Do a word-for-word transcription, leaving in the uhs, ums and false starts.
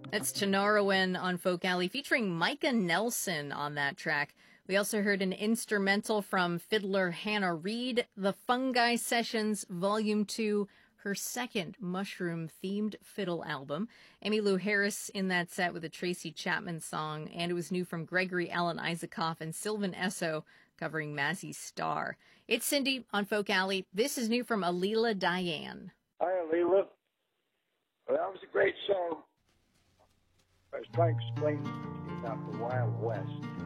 That's Tinariwen on Folk Alley featuring Micah Nelson on that track. We also heard an instrumental from fiddler Hannah Reid, The Fungi Sessions Volume two, her second mushroom-themed fiddle album. Emmylou Harris in that set with a Tracy Chapman song, and it was new from Gregory Alan Isaacoff and Sylvan Esso covering Mazzy Star. It's Cindy on Folk Alley. This is new from Alila Diane. Hi, Alila. Well, that was a great song. I was trying to explain about the Wild West.